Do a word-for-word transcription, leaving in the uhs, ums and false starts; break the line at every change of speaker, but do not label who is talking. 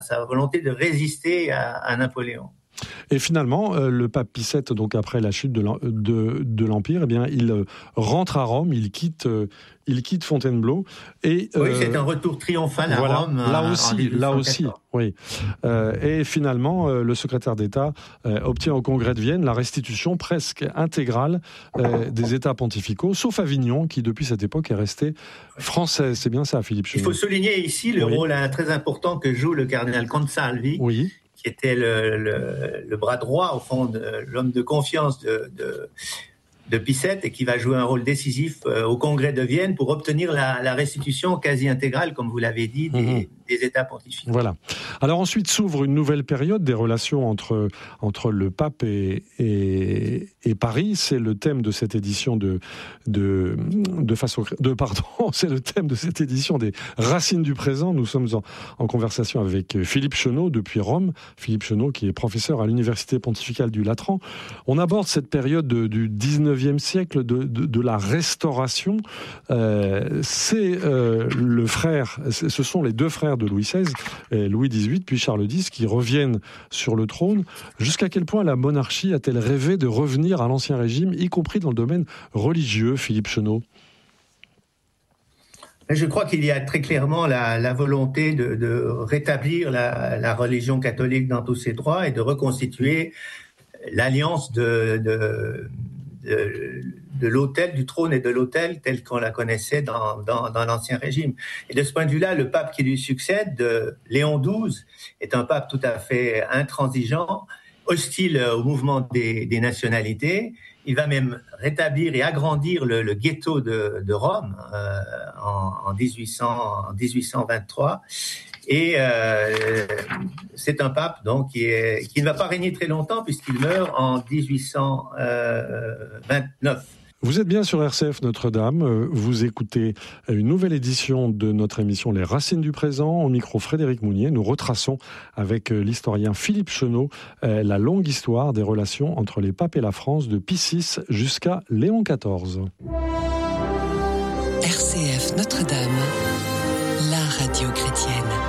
sa volonté de résister à, à Napoléon.
Et finalement, euh, le pape Pie sept, donc après la chute de, de, de l'Empire, eh bien, il euh, rentre à Rome, il quitte, euh, il quitte Fontainebleau. Et, euh,
oui, c'est un retour triomphal à
voilà,
Rome.
Là
en,
aussi,
en
là aussi, oui. Euh, et finalement, euh, le secrétaire d'État euh, obtient au Congrès de Vienne la restitution presque intégrale euh, des États pontificaux, sauf Avignon, qui depuis cette époque est resté français. C'est bien ça, Philippe Chenot.
Il faut souligner ici le
oui.
rôle hein, très important que joue le cardinal Consalvi.
Oui.
Qui était le, le, le bras droit, au fond, de l'homme de confiance de, de, de Pie sept et qui va jouer un rôle décisif euh, au Congrès de Vienne pour obtenir la, la restitution quasi intégrale, comme vous l'avez dit, des, mmh. des États pontificaux.
Voilà. Alors ensuite s'ouvre une nouvelle période des relations entre, entre le pape et, et, et Paris. C'est le thème de cette édition de, de, de, face au, de pardon, c'est le thème de cette édition des Racines du présent. Nous sommes en, en conversation avec Philippe Chenot depuis Rome. Philippe Chenot qui est professeur à l'Université pontificale du Latran. On aborde cette période de, du dix-neuvième siècle de, de, de la Restauration. Euh, c'est euh, le frère, ce sont les deux frères de Louis seize, Louis dix-huit puis Charles dix, qui reviennent sur le trône. Jusqu'à quel point la monarchie a-t-elle rêvé de revenir à l'Ancien Régime, y compris dans le domaine religieux, Philippe Chenot ?
Je crois qu'il y a très clairement la, la volonté de, de rétablir la, la religion catholique dans tous ses droits et de reconstituer l'alliance de, de, de, de l'autel, du trône et de l'autel tel qu'on la connaissait dans, dans, dans l'Ancien Régime. Et de ce point de vue-là, le pape qui lui succède, de Léon douze, est un pape tout à fait intransigeant, hostile au mouvement des, des nationalités. Il va même rétablir et agrandir le, le ghetto de, de Rome euh, en, en, dix-huit cents, en dix-huit cent vingt-trois. Et euh, c'est un pape donc qui, est, qui ne va pas régner très longtemps puisqu'il meurt en dix-huit cent vingt-neuf.
Vous êtes bien sur R C F Notre-Dame, vous écoutez une nouvelle édition de notre émission Les Racines du présent. Au micro Frédéric Mounier, nous retraçons avec l'historien Philippe Chenot la longue histoire des relations entre les papes et la France de Pie six jusqu'à Léon quatorze.
R C F Notre-Dame, la radio chrétienne.